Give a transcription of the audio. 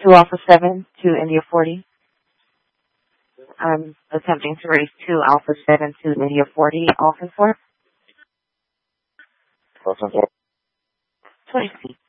2 Alpha 7 to India 40. I'm attempting to raise 2 Alpha 7 to India 40, Alpha 4. 20 feet.